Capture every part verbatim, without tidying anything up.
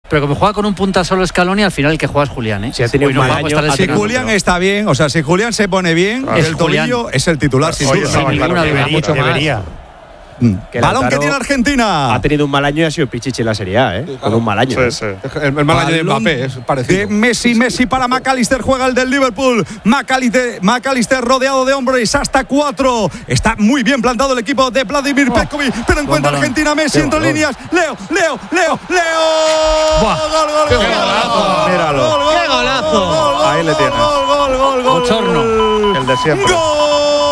pero como juega con un punta solo Scaloni, al final el que juega es Julián, ¿eh? Si, ha tenido no un va a estar año, si Julián pero... está bien, o sea, si Julián se pone bien, claro. el tobillo es el titular, sin Oye, duda. no, claro, ninguna duda, debería, mucho más. debería. Que Balón Lautaro que tiene Argentina. ha tenido un mal año y ha sido Pichichi en la Serie A, ¿eh? Sí, claro. Con un mal año. Sí, ¿eh? sí. El, el mal año de Balón Mbappé es parecido. de Messi, Messi para McAllister, juega el del Liverpool. McAllister, McAllister rodeado de hombres hasta cuatro. Está muy bien plantado el equipo de Vladimir Oh, Petkovic, pero encuentra balón. Argentina Messi Qué entre balón. líneas. Leo, Leo, Leo, Leo. Buah. Gol, gol, Qué gol, golazo. gol, Míralo. gol, gol, Qué golazo. gol, gol, Ahí le tienes. Gol, gol, gol, gol. Bochorno. El de siempre. Gol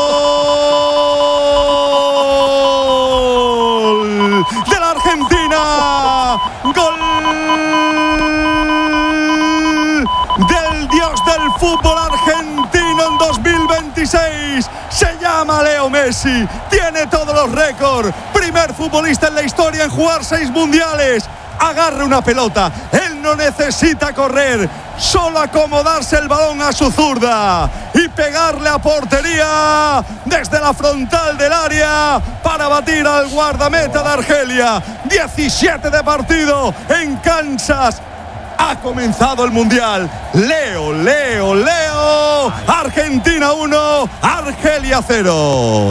de la Argentina. Gol del dios del fútbol argentino en dos mil veintiséis. Se llama Leo Messi. Tiene todos los récords. Primer futbolista en la historia en jugar seis mundiales. Agarre una pelota, él no necesita correr, solo acomodarse el balón a su zurda y pegarle a portería desde la frontal del área para batir al guardameta de Argelia. diecisiete de partido en Kansas. Ha comenzado el Mundial. Leo, Leo, Leo. Argentina uno, Argelia cero.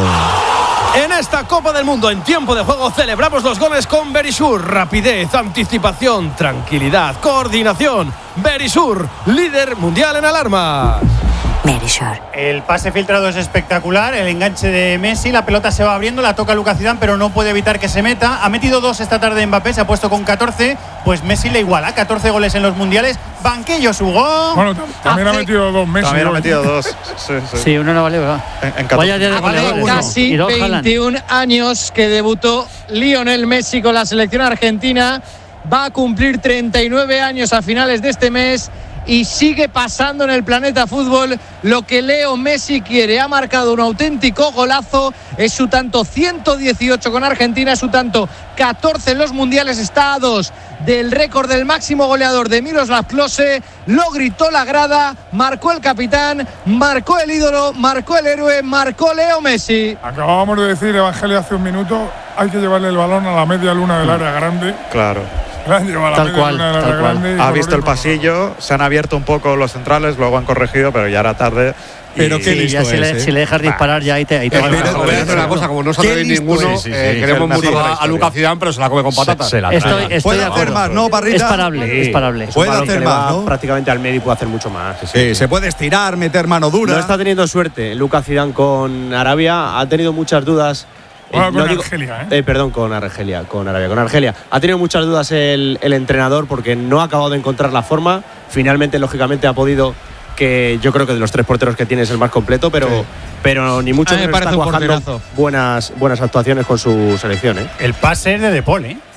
En esta Copa del Mundo, en tiempo de juego, celebramos los goles con Verisur. Rapidez, anticipación, tranquilidad, coordinación. Verisur, líder mundial en alarmas. Verisur. El pase filtrado es espectacular, el enganche de Messi, la pelota se va abriendo, la toca Lucas Zidane, pero no puede evitar que se meta. Ha metido dos esta tarde Mbappé, se ha puesto con catorce, pues Messi le iguala, catorce goles en los mundiales. Banquillos, Hugo. Bueno, también Hace... ha metido dos Messi. También ha hoy. metido dos. Sí, sí. Sí, uno no vale, ¿verdad? En, en catorce. Vaya día de Hace goleadores. casi Y dos Haaland. veintiún años que debutó Lionel Messi con la selección argentina. Va a cumplir treinta y nueve años a finales de este mes y sigue pasando en el planeta fútbol lo que Leo Messi quiere. Ha marcado un auténtico golazo. Es su tanto ciento dieciocho con Argentina, es su tanto catorce en los mundiales. Está a dos del récord del máximo goleador de Miroslav Klose. Lo gritó la grada, marcó el capitán, marcó el ídolo, marcó el héroe, marcó Leo Messi. Acabábamos de decir, Evangelio, hace un minuto, hay que llevarle el balón a la media luna del área grande. Claro. Le han llevado a la Tal media cual, luna del tal área cual. grande y Ha visto el colorín pasillo, se han abierto un poco los centrales, luego han corregido, pero ya era tarde. Pero Y- qué Sí, listo ya si, es, le, ¿eh? si le dejas disparar, ya ahí te, ahí te Eh, vas. pero, voy a decir una cosa, como no sabe Qué bien listo ninguno, es. Sí, sí, eh, sí, queremos el mucho mejor a, de la a historia. Lucas Zidane, pero se la come con patatas. Se la Estoy, traga. estoy Puede de hacer acuerdo. más, ¿no, Parrita? Es parable, es parable. Es un Puede balón hacer que le va más, ¿no? prácticamente al medio y puede hacer mucho más. Sí, sí. Sí, se puede estirar, meter mano dura. No está teniendo suerte Lucas Zidane con Arabia. Ha tenido muchas dudas. Juega Eh, con no digo- Argelia, ¿eh? Eh, perdón, con Argelia, con Arabia, con Argelia. Ha tenido muchas dudas el, el entrenador porque no ha acabado de encontrar la forma. Finalmente, lógicamente, ha podido, que yo creo que de los tres porteros que tiene es el más completo, pero, Sí. pero ni mucho A mí me menos está parece un cuajando porterazo. buenas, buenas actuaciones con su selección. ¿eh? El pase es de De Paul, ¿eh?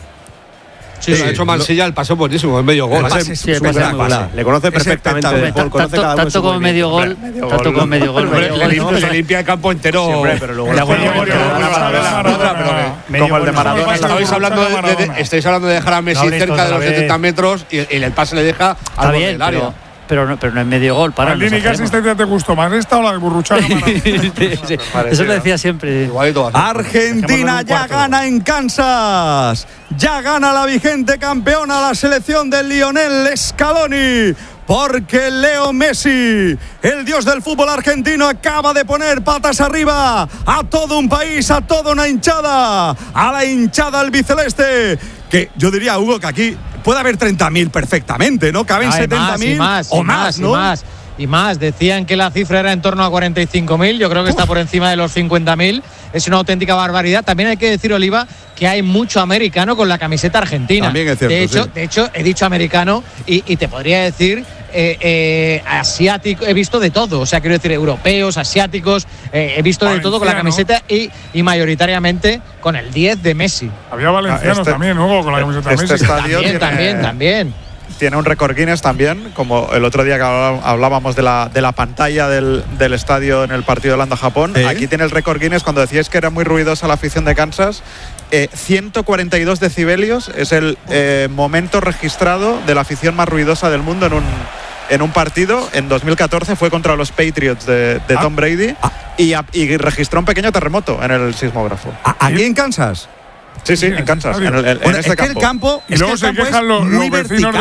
Sí, lo ha hecho Mansilla, el paseo buenísimo, es medio gol. El ¿eh? pase es Sí, el pase es muy espectacular. bueno. Le conoce Es perfectamente espectacular. De Paul, conoce Tanto, cada uno tanto su como medio movimiento. gol, medio tanto gol. como medio gol. Hombre, medio le, gol, limpia, ¿no? le limpia el campo entero. Sí, hombre, pero luego el la juego medio que- gol, que- medio que- gol, que- medio que- gol. otra, pero que- Como el de Maradona. Estáis hablando de, de- de- estáis hablando de dejar a Messi No, listo, cerca de los otra vez. setenta metros y, y el pase le deja Está al borde bien, del área. pero, pero, no, pero no es medio gol. Para, no Maldini, ¿qué exageremos. asistencia te gustó más? ¿Esta o la de Burruchaga? Sí, sí, eso lo decía siempre. Igualito va a ser. Argentina ya gana en Kansas. Ya gana la vigente campeona, la selección de Lionel Scaloni. Porque Leo Messi, el dios del fútbol argentino, acaba de poner patas arriba a todo un país, a toda una hinchada, a la hinchada albiceleste. Que yo diría, Hugo, que aquí puede haber treinta mil perfectamente, ¿no? Caben Hay setenta más, y mil más, o y más, y ¿no? más, y más. Decían que la cifra era en torno a cuarenta y cinco mil. Yo creo que está por encima de los cincuenta mil. Es una auténtica barbaridad. También hay que decir, Oliva, que hay mucho americano con la camiseta argentina. También es cierto, de hecho, sí. de hecho, he dicho americano y, y te podría decir eh, eh, asiático. He visto de todo. O sea, quiero decir, europeos, asiáticos. eh, he visto de todo con la Valenciano. camiseta y, y mayoritariamente con el diez de Messi. Había valencianos Este- también, Hugo, con la camiseta de este Messi. estadio También, tiene- también, también. Tiene un récord Guinness también, como el otro día que habl- hablábamos de la, de la pantalla del, del estadio en el partido Holanda-Japón. ¿Eh? Aquí tiene el récord Guinness cuando decíais que era muy ruidosa la afición de Kansas. Eh, ciento cuarenta y dos decibelios es el eh, momento registrado de la afición más ruidosa del mundo en un, en un partido. En dos mil catorce fue contra los Patriots de, de Tom Brady y, a- y registró un pequeño terremoto en el sismógrafo. ¿A- ¿Aquí en Kansas? Sí, sí, Sí, en Kansas, en el en, el- en Bueno, este es que el campo. campo, Y es que luego el se campo quejan es los, muy los vecinos vertical.